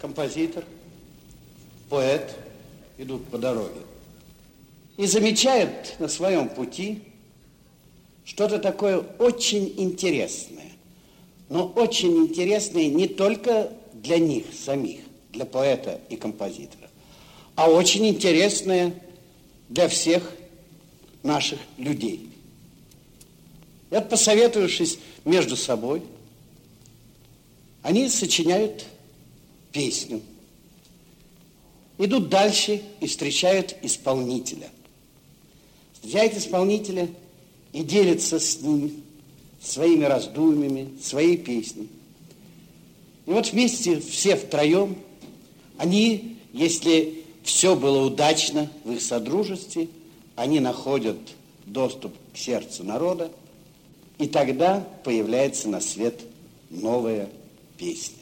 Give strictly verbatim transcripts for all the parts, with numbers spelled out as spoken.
композитор, поэт идут по дороге и замечают на своем пути что-то такое очень интересное. Но очень интересное не только для них самих, для поэта и композитора, а очень интересное для всех наших людей. И вот, посоветовавшись между собой, они сочиняют песню, идут дальше и встречают исполнителя. Встречают исполнителя и делятся с ним своими раздумьями, своей песней. И вот вместе, все втроем, они, если все было удачно в их содружестве, они находят доступ к сердцу народа, и тогда появляется на свет новая песня.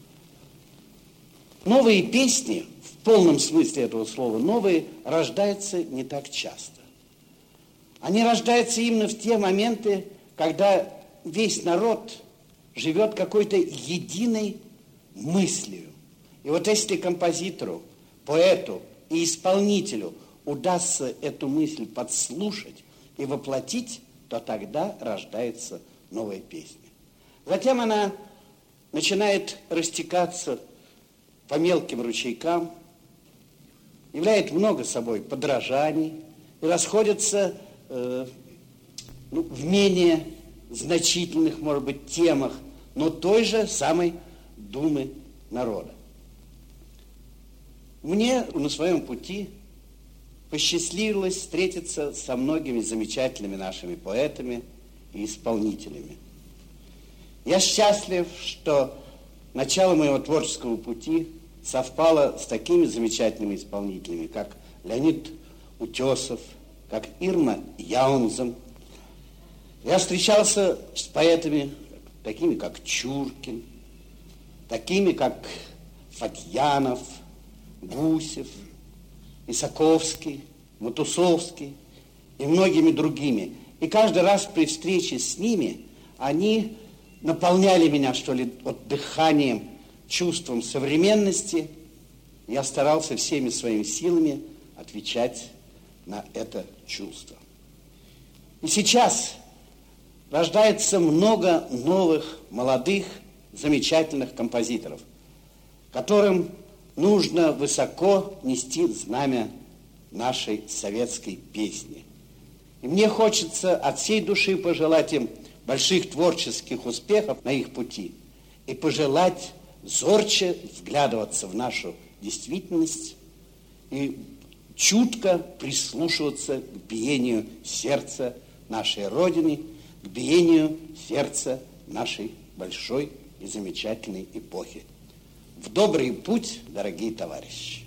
Новые песни, в полном смысле этого слова, новые, рождаются не так часто. Они рождаются именно в те моменты, когда весь народ живет какой-то единой мыслью. И вот если композитору, поэту и исполнителю удастся эту мысль подслушать и воплотить, то тогда рождается новая песня. Затем она начинает растекаться по мелким ручейкам, являет много собой подражаний и расходится э, ну, в менее значительных, может быть, темах, но той же самой думы народа. Мне на своем пути посчастливилось встретиться со многими замечательными нашими поэтами и исполнителями. Я счастлив, что начало моего творческого пути совпало с такими замечательными исполнителями, как Леонид Утесов, как Ирма Яунзен. Я встречался с поэтами, такими как Чуркин, такими как Фатьянов, Гусев, Исаковский, Матусовский и многими другими. И каждый раз при встрече с ними они наполняли меня, что ли, вот дыханием, чувством современности. Я старался всеми своими силами отвечать на это чувство. И сейчас рождается много новых, молодых, замечательных композиторов, которым нужно высоко нести знамя нашей советской песни. И мне хочется от всей души пожелать им больших творческих успехов на их пути и пожелать зорче вглядываться в нашу действительность и чутко прислушиваться к биению сердца нашей Родины, к биению сердца нашей большой и замечательной эпохи. В добрый путь, дорогие товарищи!